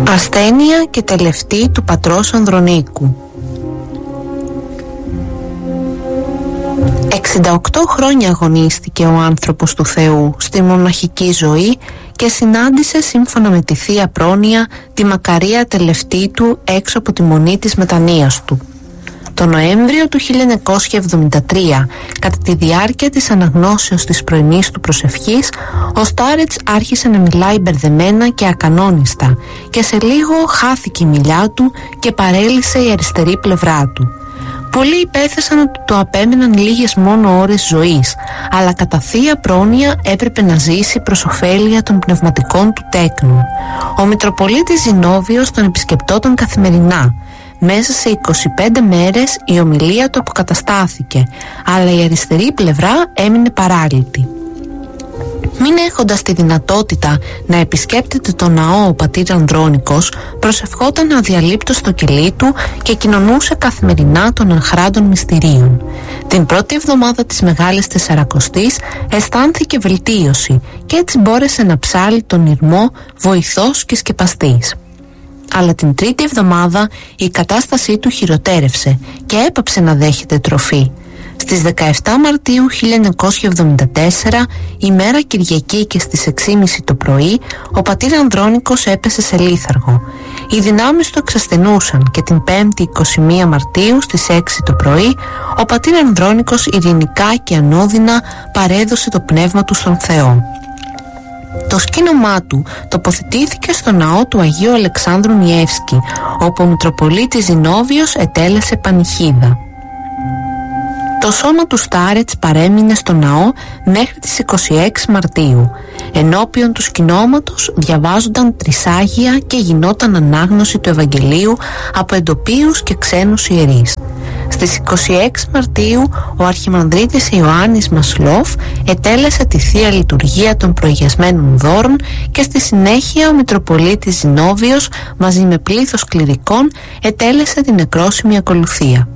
Ασθένεια και τελευτή του πατρός Ανδρονίκου. 68 χρόνια αγωνίστηκε ο άνθρωπος του Θεού στη μοναχική ζωή και συνάντησε σύμφωνα με τη Θεία Πρόνοια τη μακαρία τελευτή του έξω από τη μονή της μετανοίας του. Το Νοέμβριο του 1973, κατά τη διάρκεια της αναγνώσεως της πρωινής του προσευχής, ο Στάρετς άρχισε να μιλάει μπερδεμένα και ακανόνιστα και σε λίγο χάθηκε η μιλιά του και παρέλυσε η αριστερή πλευρά του. Πολλοί υπέθεσαν ότι το απέμεναν λίγες μόνο ώρες ζωής, αλλά κατά Θεία Πρόνοια έπρεπε να ζήσει προς ωφέλεια των πνευματικών του τέκνων. Ο Μητροπολίτης Ζηνόβιος τον επισκεπτόταν καθημερινά. Μέσα σε 25 μέρες η ομιλία του αποκαταστάθηκε, αλλά η αριστερή πλευρά έμεινε παράλυτη. Μην έχοντας τη δυνατότητα να επισκέπτεται το ναό ο πατήρ Ανδρώνικος, προσευχόταν αδιαλείπτως στο κελί του και κοινωνούσε καθημερινά των αγχράντων μυστηρίων. Την πρώτη εβδομάδα της Μεγάλης Τεσσαρακοστής αισθάνθηκε βελτίωση και έτσι μπόρεσε να ψάλει τον ηρμό βοηθός και σκεπαστής. Αλλά την τρίτη εβδομάδα η κατάστασή του χειροτέρευσε και έπαψε να δέχεται τροφή. Στις 17 Μαρτίου 1974, ημέρα Κυριακή και στις 6.30 το πρωί, ο πατήρ Ανδρώνικος έπεσε σε λίθαργο. Οι δυνάμεις του εξασθενούσαν και την 5η 21 Μαρτίου στις 6 το πρωί, ο πατήρ Ανδρώνικος ειρηνικά και ανώδυνα παρέδωσε το πνεύμα του στον Θεό. Το σκήνομά του τοποθετήθηκε στο ναό του Αγίου Αλεξάνδρου Νιεύσκη, όπου ο Μητροπολίτης Ζηνόβιος ετέλεσε πανηχίδα. Το σώμα του Στάρετς παρέμεινε στο ναό μέχρι τις 26 Μαρτίου. Ενώπιον του σκηνώματος διαβάζονταν τρισάγια και γινόταν ανάγνωση του Ευαγγελίου από εντοπίους και ξένους ιερείς. Στις 26 Μαρτίου ο Αρχιμανδρίτης Ιωάννης Μασλόφ ετέλεσε τη Θεία Λειτουργία των προηγιασμένων δώρων και στη συνέχεια ο Μητροπολίτης Ζηνόβιος μαζί με πλήθος κληρικών ετέλεσε την νεκρόσιμη ακολουθία.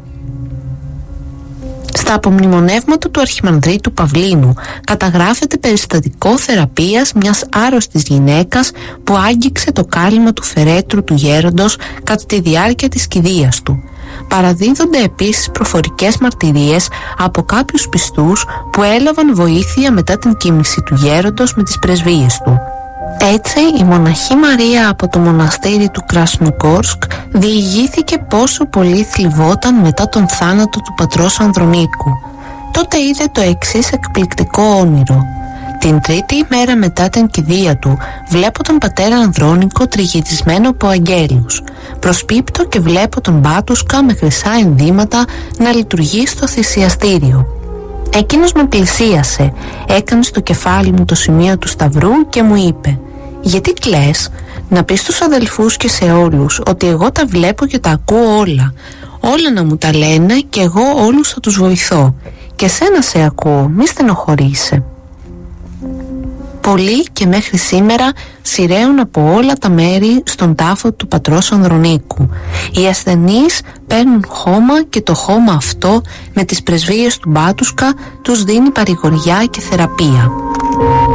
Στα απομνημονεύματα του Αρχιμανδρίτου Παυλίνου καταγράφεται περιστατικό θεραπείας μιας άρρωστης γυναίκας που άγγιξε το κάλυμα του φερέτρου του γέροντος κατά τη διάρκεια της κηδείας του. Παραδίδονται επίσης προφορικές μαρτυρίες από κάποιους πιστούς που έλαβαν βοήθεια μετά την κοίμηση του γέροντος με τις πρεσβείες του. Έτσι η μοναχή Μαρία από το μοναστήρι του Κρασνοκόρσκ διηγήθηκε πόσο πολύ θλιβόταν μετά τον θάνατο του πατρός Ανδρονίκου. Τότε είδε το εξής εκπληκτικό όνειρο. Την τρίτη μέρα μετά την κηδεία του βλέπω τον πατέρα Ανδρώνικο τριγυρισμένο από αγγέλους. Προσπίπτω και βλέπω τον Μπάτουσκα με χρυσά ενδύματα να λειτουργεί στο θυσιαστήριο. Εκείνος με πλησίασε, έκανε στο κεφάλι μου το σημείο του σταυρού και μου είπε «Γιατί κλαις? Να πεις στους αδελφούς και σε όλους ότι εγώ τα βλέπω και τα ακούω όλα. Όλα να μου τα λένε και εγώ όλους θα τους βοηθώ. Και σένα σε ακούω, μη στενοχωρείσαι». Πολλοί και μέχρι σήμερα σειραίουν από όλα τα μέρη στον τάφο του πατρός Ανδρονίκου. Οι ασθενείς παίρνουν χώμα και το χώμα αυτό με τις πρεσβείες του Μπάτουσκα τους δίνει παρηγοριά και θεραπεία.